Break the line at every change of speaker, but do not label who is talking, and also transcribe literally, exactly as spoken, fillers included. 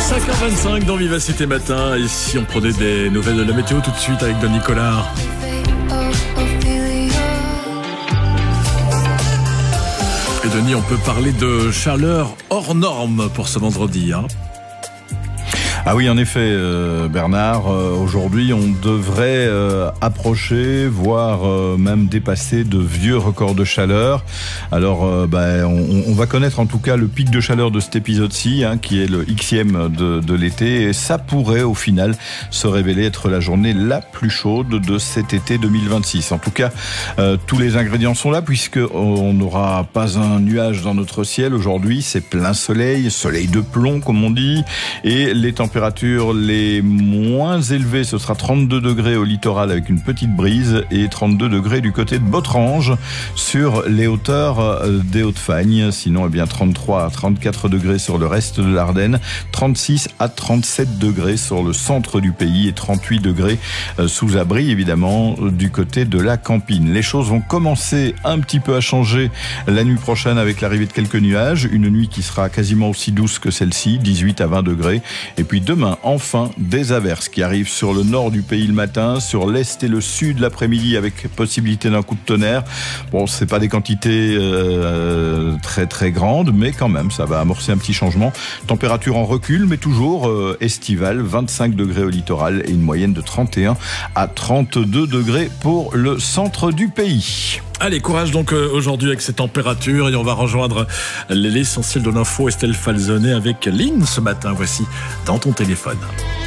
cinq heures vingt-cinq dans Vivacité Matin. Et si on prenait des nouvelles de la météo tout de suite avec Don Nicolas. Et Denis, on peut parler de chaleur hors norme pour ce vendredi, hein.
Ah oui, en effet, euh, Bernard, euh, aujourd'hui, on devrait euh, approcher, voire euh, même dépasser de vieux records de chaleur. Alors, euh, bah, on, on va connaître en tout cas le pic de chaleur de cet épisode-ci, hein, qui est le Xème de, de l'été. Et ça pourrait, au final, se révéler être la journée la plus chaude de cet été deux mille vingt-six. En tout cas, euh, tous les ingrédients sont là, puisqu'on n'aura pas un nuage dans notre ciel. Aujourd'hui, c'est plein soleil, soleil de plomb, comme on dit, et les températures températures les moins élevées, ce sera trente-deux degrés au littoral avec une petite brise et trente-deux degrés du côté de Botrange sur les hauteurs des Hauts-de-Fagne. Sinon, eh bien, trente-trois à trente-quatre degrés sur le reste de l'Ardenne, trente-six à trente-sept degrés sur le centre du pays et trente-huit degrés sous abri, évidemment, du côté de la Campine. Les choses vont commencer un petit peu à changer la nuit prochaine avec l'arrivée de quelques nuages. Une nuit qui sera quasiment aussi douce que celle-ci, dix-huit à vingt degrés. Et puis demain, enfin, des averses qui arrivent sur le nord du pays le matin, sur l'est et le sud l'après-midi avec possibilité d'un coup de tonnerre. Bon, c'est pas des quantités euh, très très grandes, mais quand même, ça va amorcer un petit changement. Température en recul, mais toujours euh, estivale, vingt-cinq degrés au littoral et une moyenne de trente et un à trente-deux degrés pour le centre du pays.
Allez, courage donc euh, aujourd'hui avec ces températures et on va rejoindre l'essentiel de l'info, Estelle Falzonet avec Lynn ce matin. Voici dans ton téléphone.